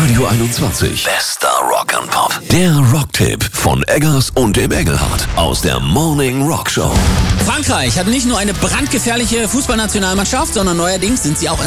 Radio 21. Bester Rock and Pop. Der Rocktipp von Eggers und dem Engelhardt aus der Morning Rock Show. Frankreich hat nicht nur eine brandgefährliche Fußballnationalmannschaft, sondern neuerdings sind sie auch